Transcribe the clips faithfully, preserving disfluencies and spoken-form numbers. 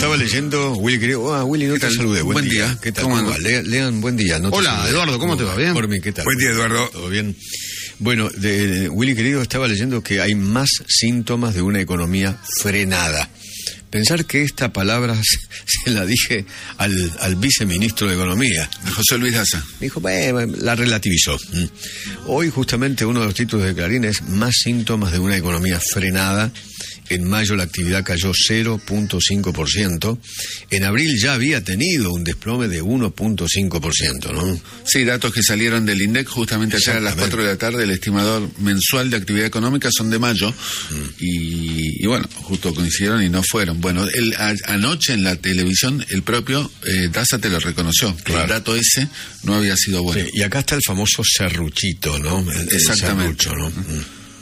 estaba leyendo, Willy querido, ah, Willy, no te saludé. Buen, buen día. día. ¿Qué tal? ¿Cómo ¿Cómo Le, Lean, buen día. No Hola, Eduardo, ¿cómo te va? ¿Bien? Por mí, ¿qué tal? Buen día, Eduardo. ¿Todo bien? Bueno, de, de, Willy querido, estaba leyendo que hay más síntomas de una economía frenada. Pensar que esta palabra se, se la dije al, al viceministro de Economía, José Luis Daza. Dijo, bueno, la relativizó. Hoy justamente uno de los títulos de Clarín es más síntomas de una economía frenada. En mayo la actividad cayó cero punto cinco por ciento. En abril ya había tenido un desplome de uno punto cinco por ciento, ¿no? Sí, datos que salieron del INDEC justamente ayer a las cuatro de la tarde. El estimador mensual de actividad económica son de mayo. Mm. Y, y bueno, justo coincidieron y no fueron. Bueno, el, a, anoche en la televisión el propio eh, Daza te lo reconoció. Claro. El dato ese no había sido bueno. Sí, y acá está el famoso serruchito, ¿no? El, Exactamente. El serrucho, ¿no? Mm.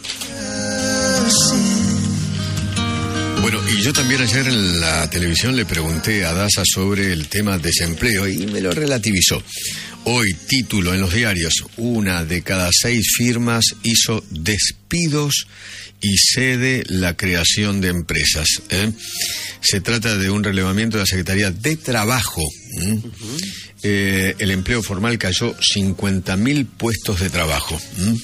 Bueno, y yo también ayer en la televisión le pregunté a Daza sobre el tema desempleo y me lo relativizó. Hoy, título en los diarios, una de cada seis firmas hizo despidos y cede la creación de empresas. ¿eh? Se trata de un relevamiento de la Secretaría de Trabajo. ¿eh? Uh-huh. Eh, el empleo formal cayó cincuenta mil puestos de trabajo. ¿eh?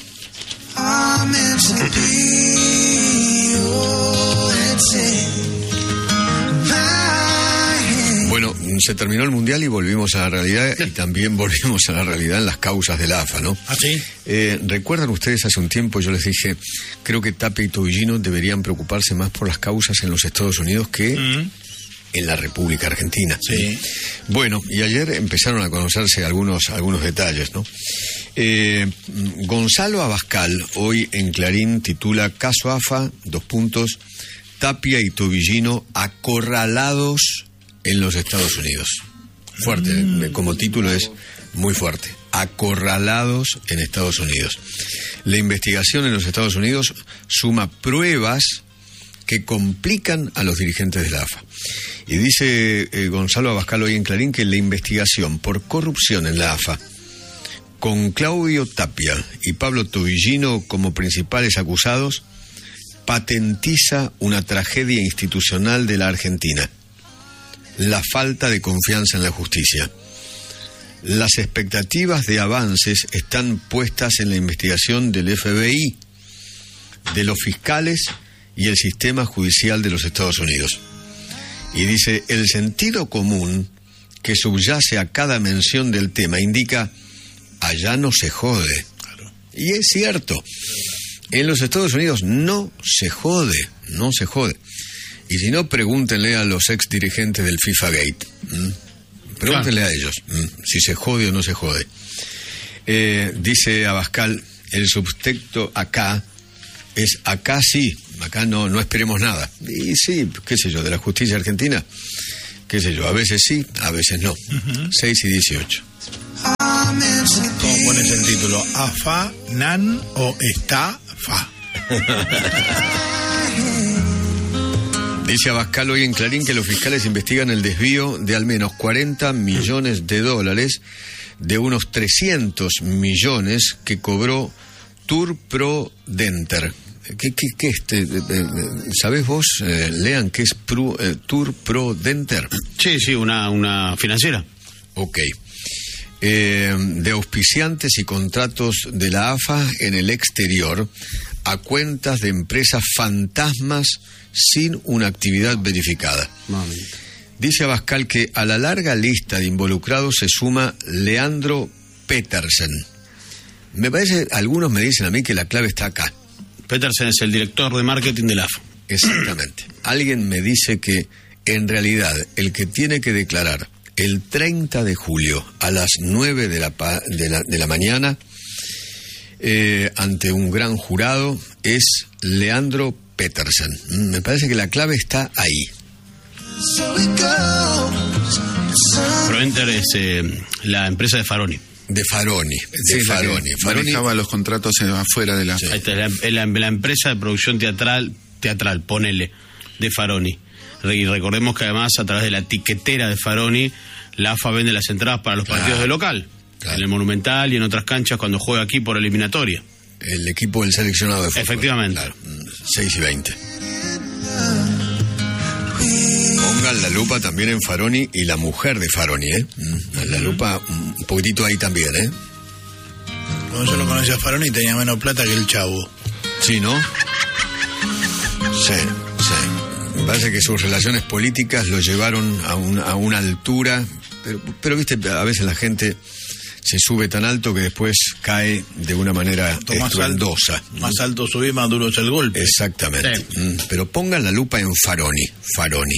Bueno, se terminó el Mundial y volvimos a la realidad y también volvimos a la realidad en las causas de la A F A, ¿no? ¿Ah, sí? Eh, ¿Recuerdan ustedes hace un tiempo yo les dije, creo que Tapia y Tobillino deberían preocuparse más por las causas en los Estados Unidos que mm. en la República Argentina? Sí. Bueno, y ayer empezaron a conocerse algunos, algunos detalles, ¿no? Eh, Gonzalo Abascal, hoy en Clarín, titula Caso A F A, dos puntos, Tapia y Tobillino acorralados en los Estados Unidos. Fuerte, mm. como título es muy fuerte. Acorralados en Estados Unidos. La investigación en los Estados Unidos suma pruebas que complican a los dirigentes de la A F A. Y dice eh, Gonzalo Abascal hoy en Clarín que la investigación por corrupción en la A F A, con Claudio Tapia y Pablo Tobillino como principales acusados, patentiza una tragedia institucional de la Argentina: la falta de confianza en la justicia. Las expectativas de avances están puestas en la investigación del F B I, de los fiscales y el sistema judicial de los Estados Unidos. Y dice, el sentido común que subyace a cada mención del tema indica, allá no se jode. Claro. Y es cierto. En los Estados Unidos no se jode, no se jode. Y si no, pregúntenle a los ex dirigentes del FIFA Gate. ¿Mm? Pregúntenle claro. a ellos ¿Mm? si se jode o no se jode. Eh, dice Abascal, el subtexto acá es acá sí, acá no, no esperemos nada. Y sí, qué sé yo, de la justicia argentina, qué sé yo, a veces sí, a veces no. Uh-huh. seis y dieciocho. ¿Cómo pones el título? ¿AFA, NAN o está fa? Dice Abascal hoy en Clarín que los fiscales investigan el desvío de al menos cuarenta millones de dólares de unos trescientos millones que cobró Tour Pro Denter. ¿Qué, qué, qué este? ¿Sabés vos, eh, Lean, qué es Pro, eh, Tour Pro Denter? Sí, sí, una, una financiera. Ok. Eh, de auspiciantes y contratos de la A F A en el exterior a cuentas de empresas fantasmas sin una actividad verificada. Mami. Dice Abascal que a la larga lista de involucrados se suma Leandro Petersen. Me parece, algunos me dicen a mí que la clave está acá. Petersen es el director de marketing de la A F A. Exactamente. Alguien me dice que en realidad el que tiene que declarar el treinta de julio a las nueve de la, de la, de la mañana eh, ante un gran jurado es Leandro Petersen. Me parece que la clave está ahí. ProEnter es eh, la empresa de Faroni. De Faroni, de sí, Faroni. Faroni manejaba los contratos afuera de la... Sí. Esta es la, la, la empresa de producción teatral, teatral, ponele, de Faroni. Y recordemos que además a través de la tiquetera de Faroni, la A F A vende las entradas para los partidos claro, de local, claro. en el Monumental y en otras canchas cuando juega aquí por eliminatoria. El equipo del seleccionado de fútbol. Efectivamente. Claro, seis y veinte. pongan la lupa también en Faroni y la mujer de Faroni, ¿eh? La lupa un poquitito ahí también, ¿eh? Como yo lo conocía a Faroni y tenía menos plata que el Chavo. Sí, ¿no? Sí, sí. Me parece que sus relaciones políticas lo llevaron a, un, a una altura, pero, pero, viste, a veces la gente se sube tan alto que después cae de una manera estruendosa. Más alto, más alto subí, más duro es el golpe. Exactamente. Sí. Mm, pero pongan la lupa en Faroni, Faroni.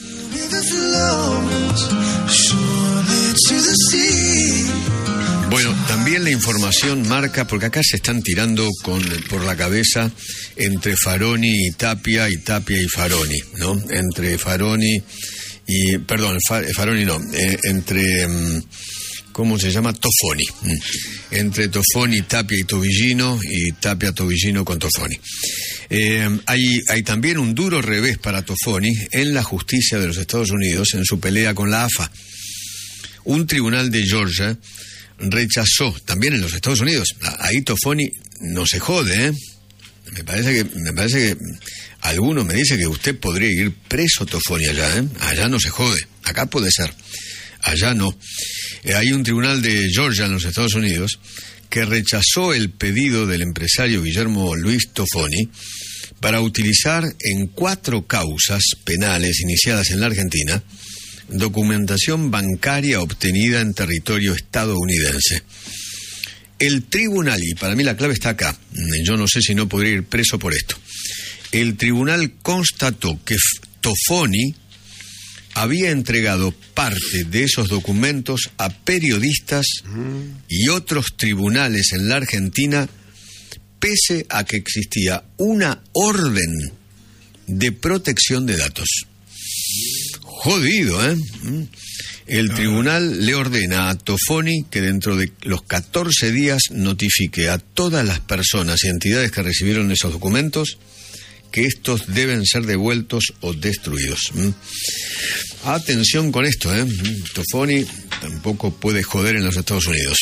Bueno, también la información marca, porque acá se están tirando con, por la cabeza entre Faroni y Tapia, y Tapia y Faroni, ¿no? Entre Faroni y, perdón, Faroni no, eh, entre, ¿cómo se llama? Tofoni. Entre Tofoni, Tapia y Tobillino, y Tapia, Tobillino con Tofoni. Eh, hay, hay también un duro revés para Tofoni en la justicia de los Estados Unidos en su pelea con la A F A. Un tribunal de Georgia rechazó, también en los Estados Unidos, ahí Tofoni no se jode, ¿eh? Me parece que, me parece que alguno me dice que usted podría ir preso, Tofoni, allá, ¿eh? Allá no se jode, acá puede ser, allá no. Eh, hay un tribunal de Georgia en los Estados Unidos que rechazó el pedido del empresario Guillermo Luis Tofoni para utilizar en cuatro causas penales iniciadas en la Argentina documentación bancaria obtenida en territorio estadounidense. El tribunal, y para mí la clave está acá, yo no sé si no podría ir preso por esto, el tribunal constató que Tofoni había entregado parte de esos documentos a periodistas y otros tribunales en la Argentina, pese a que existía una orden de protección de datos. Jodido, ¿eh? El tribunal le ordena a Tofoni que dentro de los catorce días notifique a todas las personas y entidades que recibieron esos documentos que estos deben ser devueltos o destruidos. Atención con esto, ¿eh? Tofoni tampoco puede joder en los Estados Unidos.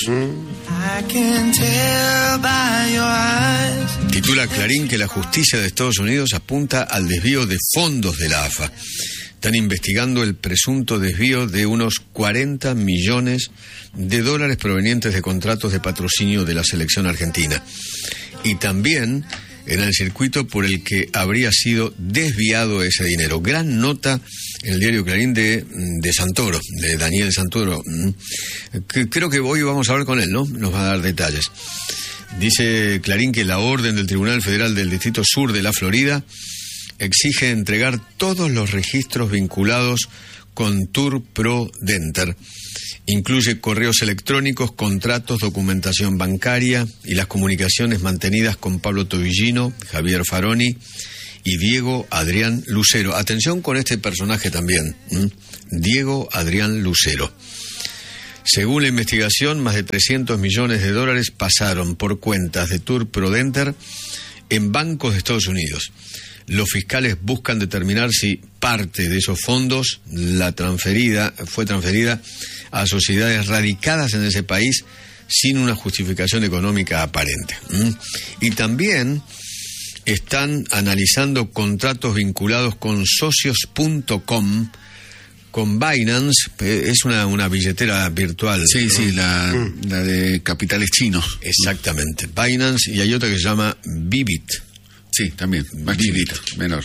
Titula Clarín que la justicia de Estados Unidos apunta al desvío de fondos de la A F A. Están investigando el presunto desvío de unos cuarenta millones de dólares provenientes de contratos de patrocinio de la selección argentina. Y también en el circuito por el que habría sido desviado ese dinero. Gran nota en el diario Clarín de, de Santoro, de Daniel Santoro. Que creo que hoy vamos a hablar con él, ¿no? Nos va a dar detalles. Dice Clarín que la orden del Tribunal Federal del Distrito Sur de la Florida exige entregar todos los registros vinculados con Tour Pro Denter. Incluye correos electrónicos, contratos, documentación bancaria y las comunicaciones mantenidas con Pablo Tobillino, Javier Faroni y Diego Adrián Lucero. Atención con este personaje también, ¿m? Diego Adrián Lucero. Según la investigación, más de trescientos millones de dólares pasaron por cuentas de Tour Pro Denter en bancos de Estados Unidos. Los fiscales buscan determinar si parte de esos fondos la transferida, fue transferida a sociedades radicadas en ese país sin una justificación económica aparente. ¿Mm? Y también están analizando contratos vinculados con socios punto com, con Binance, es una, una billetera virtual. Sí, ¿no? Sí, la, mm. la de capitales chinos. Exactamente, Binance, y hay otra que se llama Bybit. Sí, también, más chiquito, menor.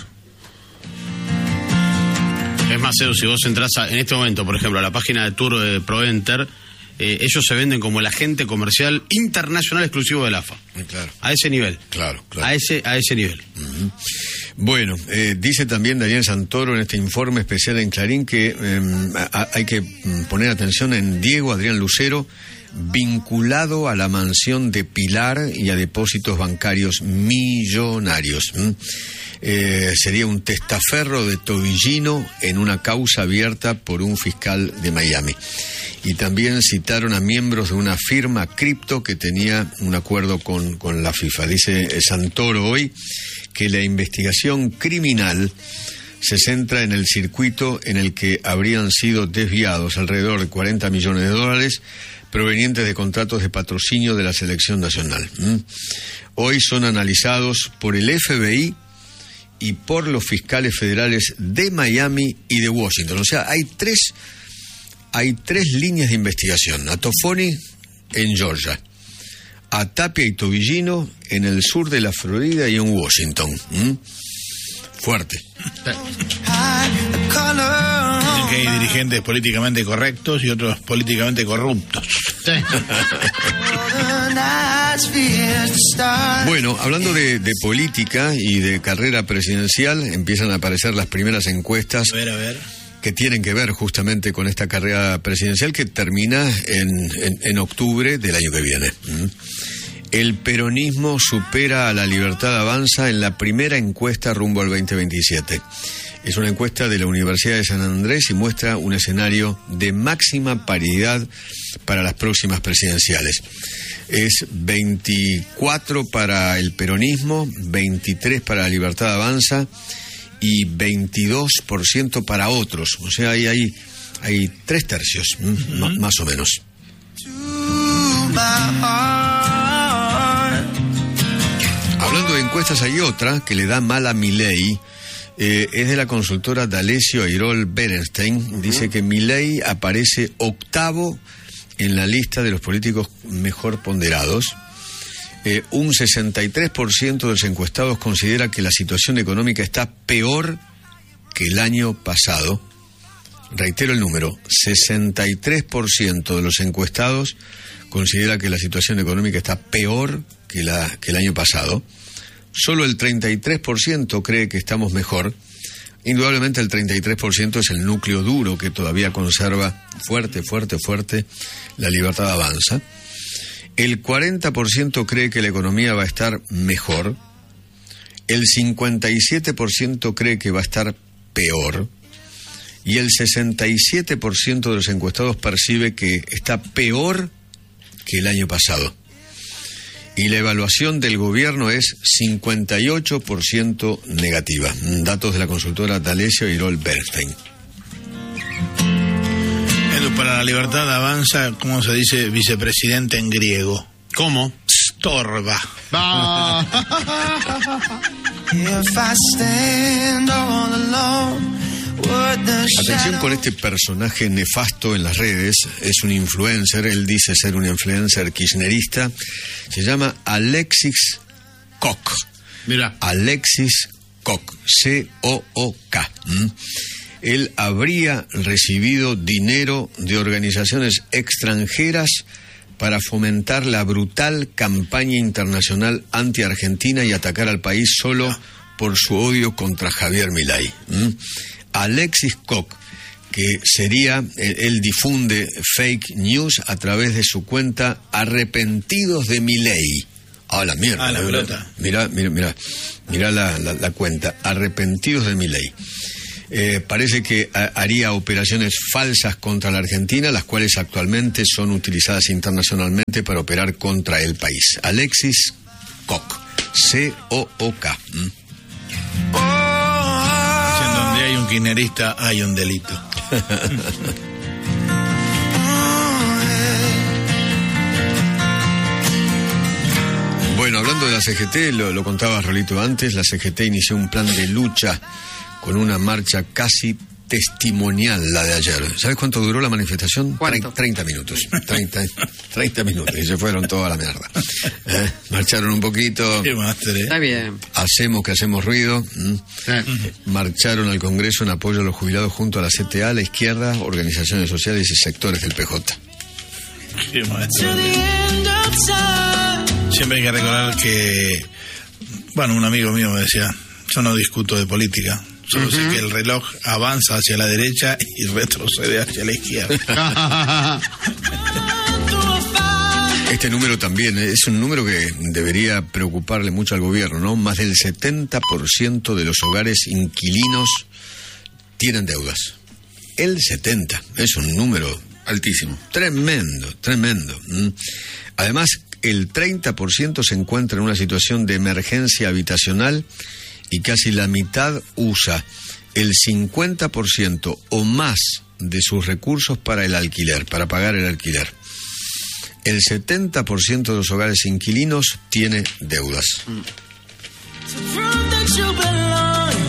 Es más, Edu, si vos entras a, en este momento, por ejemplo, a la página de Tour de ProEnter, eh, ellos se venden como el agente comercial internacional exclusivo del A F A. Claro. A ese nivel. Claro, claro. A ese, a ese nivel. Uh-huh. Bueno, eh, dice también Daniel Santoro en este informe especial en Clarín que eh, a, hay que poner atención en Diego Adrián Lucero, vinculado a la mansión de Pilar y a depósitos bancarios millonarios. ¿Mm? Eh, sería un testaferro de Tobillino en una causa abierta por un fiscal de Miami. Y también citaron a miembros de una firma cripto que tenía un acuerdo con, con la FIFA. Dice Santoro hoy que la investigación criminal se centra en el circuito en el que habrían sido desviados alrededor de cuarenta millones de dólares provenientes de contratos de patrocinio de la selección nacional. ¿Mm? Hoy son analizados por el F B I y por los fiscales federales de Miami y de Washington. O sea, hay tres, hay tres líneas de investigación. A Toffoni en Georgia, a Tapia y Tobillino en el sur de la Florida y en Washington. ¿Mm? Fuerte. Dicen que hay dirigentes políticamente correctos y otros políticamente corruptos. Sí. Bueno, hablando de, de política y de carrera presidencial, empiezan a aparecer las primeras encuestas A ver, a ver. que tienen que ver justamente con esta carrera presidencial que termina en, en, en octubre del año que viene. ¿Mm? El peronismo supera a La Libertad Avanza en la primera encuesta rumbo al veinte veintisiete. Es una encuesta de la Universidad de San Andrés y muestra un escenario de máxima paridad para las próximas presidenciales. Es veinticuatro para el peronismo, veintitrés para La Libertad Avanza y veintidós por ciento para otros. O sea, hay, hay, hay tres tercios, uh-huh. m- más o menos. Hablando de encuestas, hay otra que le da mal a Milei. Eh, es de la consultora D'Alessio Airol Berenstein. Dice que Milei aparece octavo en la lista de los políticos mejor ponderados. Eh, un sesenta y tres por ciento de los encuestados considera que la situación económica está peor que el año pasado. Reitero el número, sesenta y tres por ciento de los encuestados considera que la situación económica está peor que, la, que el año pasado. Solo el treinta y tres por ciento cree que estamos mejor. Indudablemente el treinta y tres por ciento es el núcleo duro que todavía conserva fuerte, fuerte, fuerte La Libertad Avanza. El cuarenta por ciento cree que la economía va a estar mejor. El cincuenta y siete por ciento cree que va a estar peor. Y el sesenta y siete por ciento de los encuestados percibe que está peor que el año pasado. Y la evaluación del gobierno es cincuenta y ocho por ciento negativa. Datos de la consultora D'Alessio Airol Berenstein. Edu, para La Libertad Avanza, ¿cómo se dice vicepresidente en griego? ¿Cómo? Storba. Atención con este personaje nefasto en las redes. Es un influencer, él dice ser un influencer kirchnerista. Se llama Alexis Koch. Mira. Alexis Koch, C O O K. ¿Mm? Él habría recibido dinero de organizaciones extranjeras para fomentar la brutal campaña internacional anti-argentina y atacar al país solo por su odio contra Javier Milei. ¿Mm? Alexis Koch, que sería, él, él difunde fake news a través de su cuenta Arrepentidos de Milei. Ah, la mierda. Ah, la pelota. Mira, mira, mira, mira la, la, la cuenta, Arrepentidos de Milei. Eh, parece que a, haría operaciones falsas contra la Argentina, las cuales actualmente son utilizadas internacionalmente para operar contra el país. Alexis Koch, C O O K. ¿Mm? Donde hay un kirchnerista hay un delito. Bueno, hablando de la C G T, lo, lo contaba Rolito antes, la C G T inició un plan de lucha con una marcha casi testimonial, la de ayer. ¿Sabes cuánto duró la manifestación? ¿Cuánto? treinta minutos. treinta, treinta minutos y se fueron toda la mierda. ¿Eh? Marcharon un poquito. Qué máster, ¿eh? Está bien. Hacemos que hacemos ruido. ¿Mm? Sí. Marcharon al Congreso en apoyo a los jubilados junto a la C T A, la izquierda, organizaciones sociales y sectores del P J. Qué máster. Siempre hay que recordar que, bueno, un amigo mío me decía, yo no discuto de política, solo uh-huh. sé que el reloj avanza hacia la derecha y retrocede hacia la izquierda. Este número también es un número que debería preocuparle mucho al gobierno, ¿no? Más del setenta por ciento de los hogares inquilinos tienen deudas. El setenta es un número altísimo. Tremendo, tremendo. Además, el treinta por ciento se encuentra en una situación de emergencia habitacional y casi la mitad usa el cincuenta por ciento o más de sus recursos para el alquiler, para pagar el alquiler. El setenta por ciento de los hogares inquilinos tiene deudas.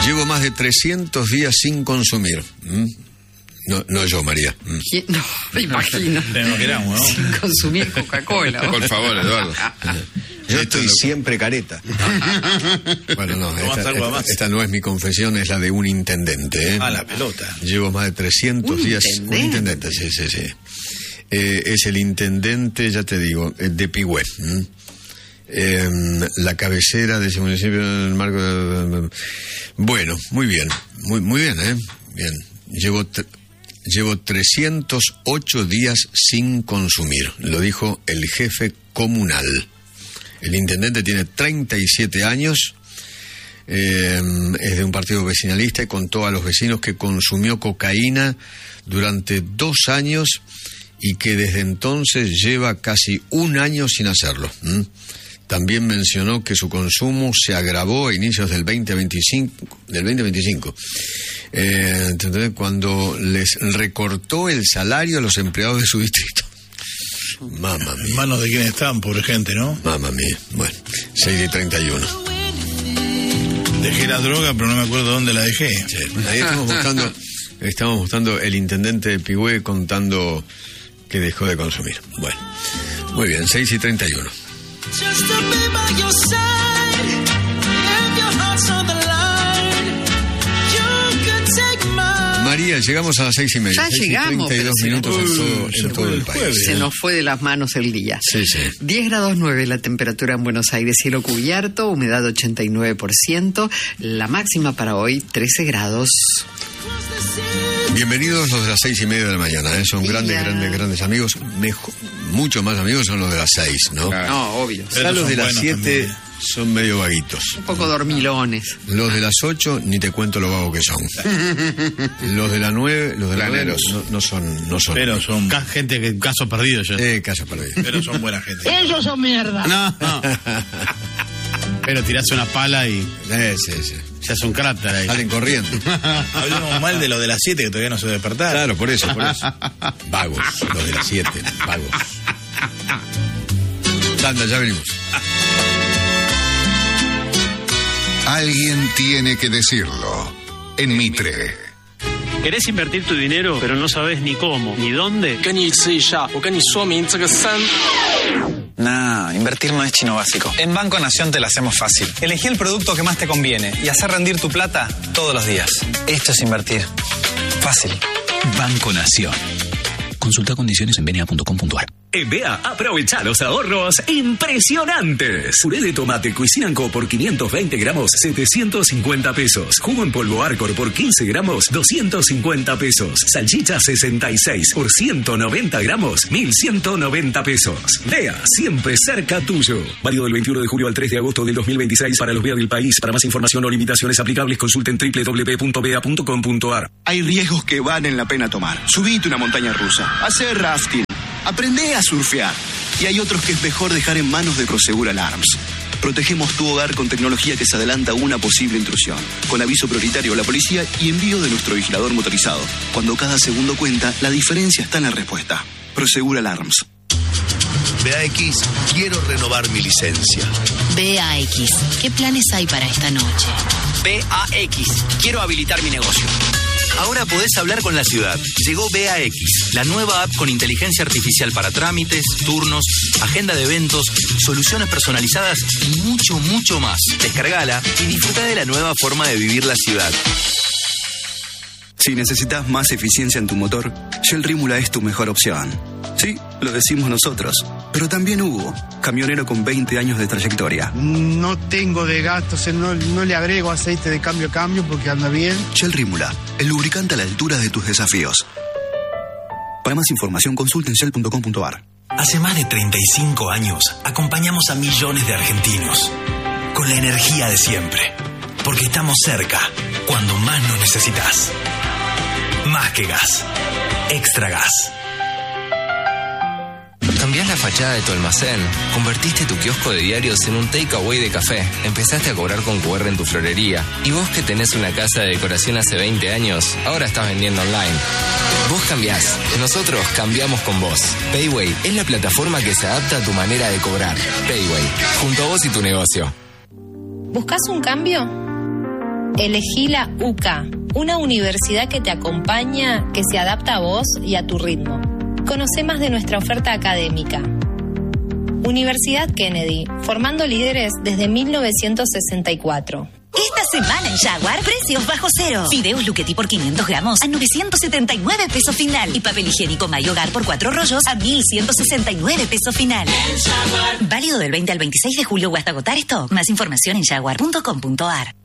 Llevo más de trescientos días sin consumir. ¿Mm? No, no yo, María. ¿Mm? No, me imagino. Nos quedamos, ¿no? Sin consumir Coca-Cola. Por favor, Eduardo. Yo estoy siempre careta. Bueno, no, esta, esta, esta no es mi confesión, es la de un intendente. ¿eh? Ah, la pelota. Llevo más de trescientos ¿Un días. intendente? Un intendente, sí, sí, sí. Eh, es el intendente, ya te digo, de Pigüé. ¿Mm? Eh, la cabecera de ese municipio en el marco de... Bueno, muy bien, muy, muy bien, ¿eh? Bien. Llevo... T- Llevo trescientos ocho días sin consumir, lo dijo el jefe comunal. El intendente tiene treinta y siete años, eh, es de un partido vecinalista y contó a los vecinos que consumió cocaína durante dos años y que desde entonces lleva casi un año sin hacerlo. ¿Mm? También mencionó que su consumo se agravó a inicios del veinte veinticinco, del veinte veinticinco. Eh, ¿entendés? Cuando les recortó el salario a los empleados de su distrito. Mamma mía. En manos de quién están, pobre gente, ¿no? Mamma mía. Bueno, seis y treinta y uno. Dejé la droga, pero no me acuerdo dónde la dejé. Sí, ahí estamos buscando, estamos buscando el intendente de Pigüé contando que dejó de consumir. Bueno, muy bien, seis y treinta y uno. María, llegamos a las seis y media. Ya llegamos, treinta y dos pero minutos en todo, se en fue todo el el país. jueves. Se nos fue de las manos el día. Sí, sí. diez grados nueve la temperatura en Buenos Aires, cielo cubierto, humedad ochenta y nueve por ciento, la máxima para hoy trece grados. Bienvenidos los de las seis y media de la mañana, ¿eh? Son grandes, Ya. grandes, grandes amigos. Mejor, mucho más amigos son los de las seis, ¿no? Claro. No, obvio. Pero Ya los son de las buenos siete también. son medio vaguitos. Un poco dormilones. Los de las ocho, ni te cuento lo vago que son. Los de las nueve, los de las nueve Planeros. no, no son, no son. Pero son, Ca- Gente que caso perdido ya. Eh, caso perdido. pero son buena gente. Ellos son mierda. No, no. Pero tirás una pala y Eh, sí, sí. se hace un cráter ahí. Salen corriendo. Hablamos mal de los de las siete que todavía no se despertaron. Claro, por eso, por eso. Vagos, los de las siete, vagos. Anda, ya venimos. Alguien tiene que decirlo. En Mitre. ¿Querés invertir tu dinero, pero no sabes ni cómo, ni dónde? Nah, invertir no es chino básico. En Banco Nación te lo hacemos fácil. Elegí el producto que más te conviene y hacer rendir tu plata todos los días. Esto es invertir. Fácil. Banco Nación. Consulta condiciones en benia punto com punto ar. En B A, aprovecha los ahorros impresionantes. Puré de tomate Cuisinanco por quinientos veinte gramos, setecientos cincuenta pesos. Jugo en polvo Arcor por quince gramos, doscientos cincuenta pesos. Salchicha sesenta y seis por ciento noventa gramos, mil ciento noventa pesos. B A, siempre cerca tuyo. Válido del veintiuno de julio al tres de agosto del dos mil veintiséis para los B A del país. Para más información o limitaciones aplicables, consulten doble u doble u doble u punto b a punto com punto ar. Hay riesgos que valen la pena tomar. Subite una montaña rusa, hacer rafting, aprende a surfear. Y hay otros que es mejor dejar en manos de Prosegur Alarms. Protegemos tu hogar con tecnología que se adelanta a una posible intrusión, con aviso prioritario a la policía y envío de nuestro vigilador motorizado. Cuando cada segundo cuenta, la diferencia está en la respuesta. Prosegur Alarms. B A X, quiero renovar mi licencia. B A X, ¿qué planes hay para esta noche? B A X, quiero habilitar mi negocio. Ahora podés hablar con la ciudad. Llegó B A X, la nueva app con inteligencia artificial para trámites, turnos, agenda de eventos, soluciones personalizadas y mucho, mucho más. Descargala y disfruta de la nueva forma de vivir la ciudad. Si necesitas más eficiencia en tu motor, Shell Rímula es tu mejor opción. Sí, lo decimos nosotros, pero también Hugo, camionero con veinte años de trayectoria. No tengo de gastos, no, no le agrego aceite de cambio a cambio porque anda bien. Shell Rímula, el lubricante a la altura de tus desafíos. Para más información, consulta en shell punto com punto ar. Hace más de treinta y cinco años acompañamos a millones de argentinos con la energía de siempre, porque estamos cerca cuando más nos necesitas. Más que gas, Extra Gas. Cambiás la fachada de tu almacén, convertiste tu kiosco de diarios en un takeaway de café, empezaste a cobrar con cu erre en tu florería. Y vos que tenés una casa de decoración hace veinte años, ahora estás vendiendo online. Vos cambiás, nosotros cambiamos con vos. Payway es la plataforma que se adapta a tu manera de cobrar. Payway, junto a vos y tu negocio. ¿Buscas un cambio? Elegí la U C A, una universidad que te acompaña, que se adapta a vos y a tu ritmo. Conoce más de nuestra oferta académica. Universidad Kennedy, formando líderes desde mil novecientos sesenta y cuatro. Esta semana en Jaguar, precios bajo cero. Fideos Luchetti por quinientos gramos a novecientos setenta y nueve pesos final. Y papel higiénico My Hogar por cuatro rollos a mil ciento sesenta y nueve pesos final. Válido del veinte al veintiséis de julio o hasta agotar stock. Más información en jaguar punto com punto a r.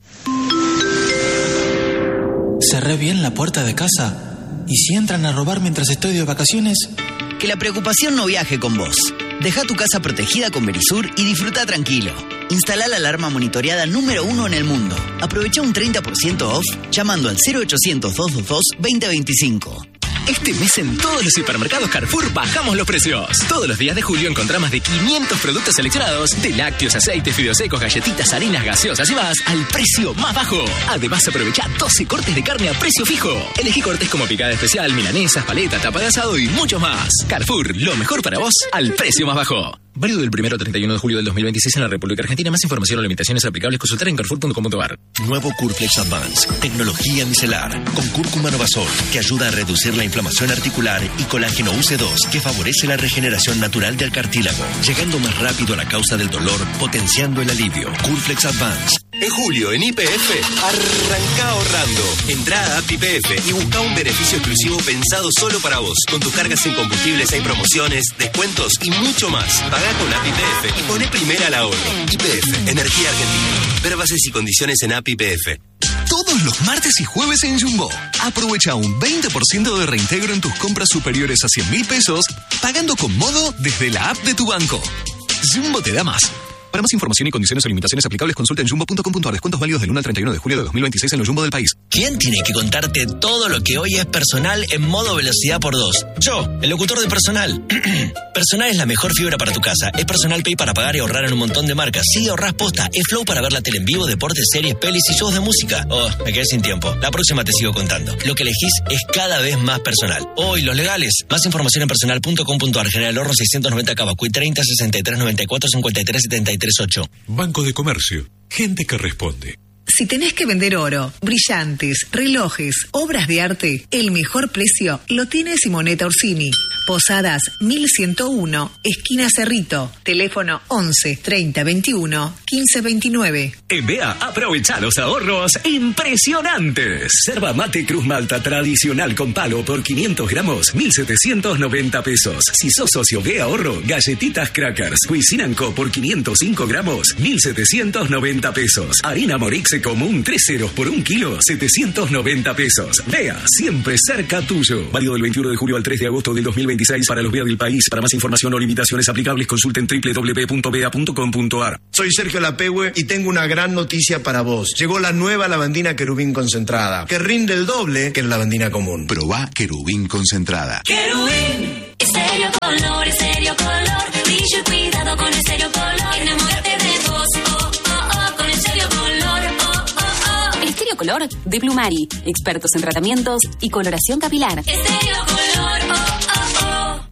¿Cerré bien la puerta de casa? ¿Y si entran a robar mientras estoy de vacaciones? Que la preocupación no viaje con vos. Deja tu casa protegida con Verisur y disfruta tranquilo. Instala la alarma monitoreada número uno en el mundo. Aprovecha un treinta por ciento off llamando al cero ochocientos, doscientos veintidós, veinte veinticinco. Este mes en todos los supermercados Carrefour bajamos los precios. Todos los días de julio encontrá más de quinientos productos seleccionados de lácteos, aceites, fideos secos, galletitas, harinas, gaseosas y más al precio más bajo. Además aprovecha doce cortes de carne a precio fijo. Elegí cortes como picada especial, milanesas, paleta, tapa de asado y mucho más. Carrefour, lo mejor para vos al precio más bajo. Válido del primero al treinta y uno de julio del dos mil veintiséis en la República Argentina. Más información o limitaciones aplicables consultar en carrefour punto com punto a r. Nuevo Curflex Advance, tecnología micelar, con cúrcuma novasol, que ayuda a reducir la inflamación articular, y colágeno U C dos, que favorece la regeneración natural del cartílago, llegando más rápido a la causa del dolor, potenciando el alivio. Curflex Advance. En julio, en Y P F, arranca ahorrando. Entrá a app Y P F y busca un beneficio exclusivo pensado solo para vos. Con tus cargas en combustibles hay promociones, descuentos y mucho más. Pagá con app Y P F y poné primera al ahorro. Y P F, Energía Argentina. Ver bases y condiciones en app Y P F. Todos los martes y jueves en Jumbo. Aprovecha un veinte por ciento de reintegro en tus compras superiores a cien mil pesos, pagando con Modo desde la app de tu banco. Jumbo te da más. Para más información y condiciones o limitaciones aplicables, consulta en jumbo punto com punto a r. Descuentos válidos del uno al treinta y uno de julio de dos mil veintiséis en los Jumbo del país. ¿Quién tiene que contarte todo lo que hoy es Personal en modo velocidad por dos? Yo, el locutor de Personal. Personal es la mejor fibra para tu casa. Es Personal Pay para pagar y ahorrar en un montón de marcas. Sí, ahorrás posta. Es Flow para ver la tele en vivo, deportes, series, pelis y shows de música. Oh, me quedé sin tiempo. La próxima te sigo contando. Lo que elegís es cada vez más personal. Oh, y los legales. Más información en personal punto com punto a r. General Horno seiscientos noventa Cavacuy treinta, sesenta y tres, noventa y cuatro, cincuenta y tres, setenta y tres, ocho. Banco de Comercio. Gente que responde. Si tenés que vender oro, brillantes, relojes, obras de arte, el mejor precio lo tiene Simonetta Orsini. Posadas mil ciento uno, esquina Cerrito. Teléfono once, treinta, veintiuno, quince, veintinueve. En B A aprovecha los ahorros impresionantes. Yerba mate Cruz Malta tradicional con palo por quinientos gramos, mil setecientos noventa pesos. Si sos socio B A Ahorro, galletitas Crackers Cuisine Co por quinientos cinco gramos, mil setecientos noventa pesos. Harina Morixe común tres ceros por un kilo, setecientos noventa pesos. B A, siempre cerca tuyo. Válido del veintiuno de julio al tres de agosto del dos mil veintiséis para los B A del país. Para más información o limitaciones aplicables, consulten doble u doble u doble u punto b a punto com punto a r. Soy Sergio Lapehue y tengo una gran noticia para vos. Llegó la nueva lavandina Querubín concentrada, que rinde el doble que la lavandina común. Probá Querubín concentrada. Querubín, estéreo color, estéreo color. Brillo y cuidado con estéreo color. Enamórate de vos, oh, oh, oh, con estéreo color, oh, oh, oh. Estéreo color de Plumari, expertos en tratamientos y coloración capilar. Estéreo color, oh, oh, oh.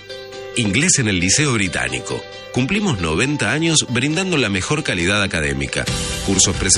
Inglés en el Liceo Británico. Cumplimos noventa años brindando la mejor calidad académica. Cursos presenciales